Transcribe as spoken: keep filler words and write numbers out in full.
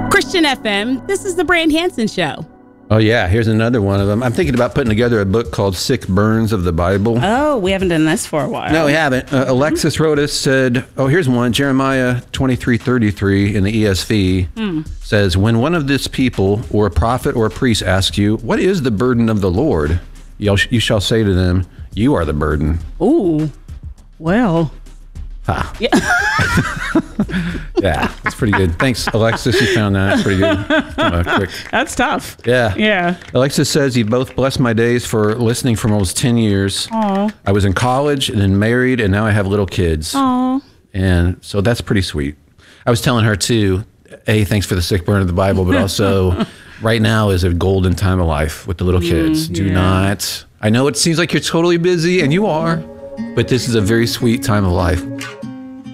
Christian F M, this is the Brand Hansen Show. Oh, yeah. Here's another one of them. I'm thinking about putting together a book called Sick Burns of the Bible. Oh, we haven't done this for a while. No, we haven't. Uh, Alexis wrote us, said, oh, here's one. Jeremiah twenty-three thirty-three in the E S V mm. says, when one of this people or a prophet or a priest asks you, what is the burden of the Lord? You'll, you shall say to them, you are the burden. Ooh, well. Ha. Yeah. Yeah, that's pretty good. Thanks, Alexis. You found that. That's pretty good. Uh, quick. That's tough. Yeah. Yeah. Alexis says, you both blessed my days for listening for almost ten years. Aww. I was in college and then married, and now I have little kids. Aww. And so that's pretty sweet. I was telling her, too, A, thanks for the sick burn of the Bible, but also right now is a golden time of life with the little kids. Mm, Do yeah. not. I know it seems like you're totally busy, and you are, but this is a very sweet time of life.